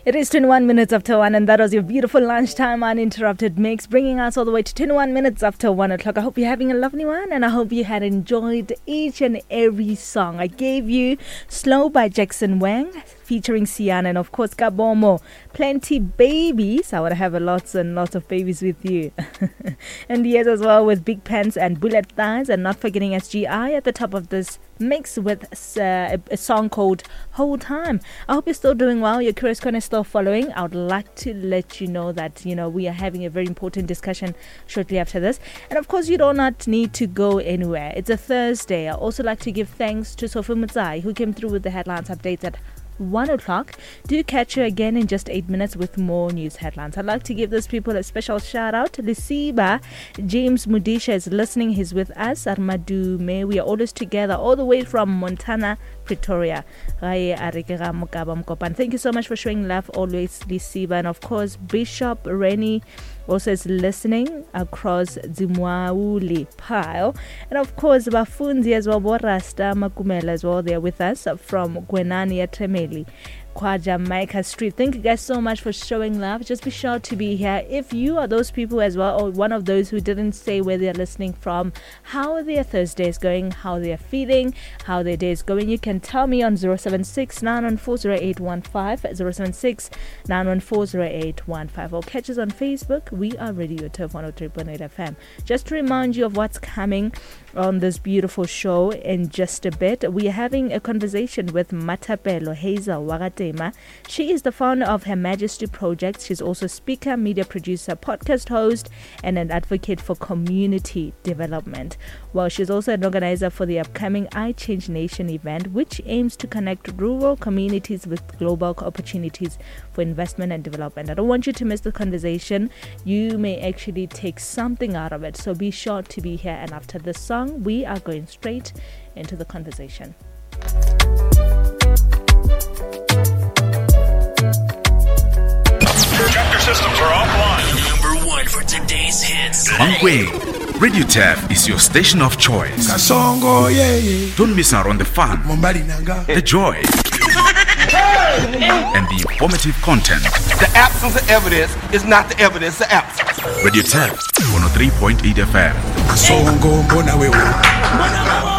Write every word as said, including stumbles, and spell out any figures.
It is twenty-one minutes after one, and that was your beautiful lunchtime uninterrupted mix, bringing us all the way to twenty-one minutes after one o'clock. I hope you're having a lovely one, and I hope you had enjoyed each and every song. I gave you Slow by Jackson Wang, featuring Sian, and of course Kabomo, Plenty Babies. I want to have a lots and lots of babies with you. And yes, as well with Big Pants and Bullet Thighs, and not forgetting S G I at the top of this mix with uh, a, a song called Whole Time. I hope you're still doing well. Your Curious Corner is still following. I would like to let you know that, you know, we are having a very important discussion shortly after this. And of course, you do not need to go anywhere. It's a Thursday. I also like to give thanks to Sophie Mutsai, who came through with the headlines updates at one o'clock. Do catch you again in just eight minutes with more news headlines. I'd like to give those people a special shout out. Lisiba James Mudisha is listening. He's with us. Armadu May. We are always together all the way from Montana, Pretoria. Thank you so much for showing love always, Lisiba. And of course, Bishop Rennie also is listening across Zimwauli Pile. And of course, Bafunzi as well, Borasta Makumela as well, they're with us from Gwenani at Tremeli, Kwa Jamaica Street. Thank you guys so much for showing love. Just be sure to be here. If you are those people as well, or one of those who didn't say where they're listening from, how their Thursday is going, how they're feeling, how their day is going, you can tell me on zero seven six, nine one four, zero eight one five, zero seven six, nine one four, zero eight one five, or catch us on Facebook. We are Radio Turf one oh three point eight F M. Just to remind you of what's coming on this beautiful show in just a bit, we are having a conversation with Matapelo Hazel Wagatema. She is the founder of Her Majesty Project. She's also speaker, media producer, podcast host, and an advocate for community development. Well, she's also an organizer for the upcoming I Change Nation event, which aims to connect rural communities with global opportunities for investment and development. I don't want you to miss the conversation. You may actually take something out of it, so be sure to be here. And after this song, we are going straight into the conversation. Chapter systems are offline. Number one for today's hits. Mangwe, Radio Turf is your station of choice. Don't miss out on the fun, the joy, and the informative content. The absence of evidence is not the evidence of absence. Radio Turf one oh three point eight F M.